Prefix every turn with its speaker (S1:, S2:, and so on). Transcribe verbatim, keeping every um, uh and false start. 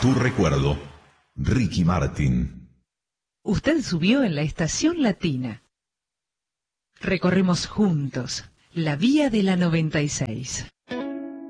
S1: Tu recuerdo, Ricky Martin.
S2: Usted subió en la estación latina. Recorremos juntos la vía de la noventa y seis.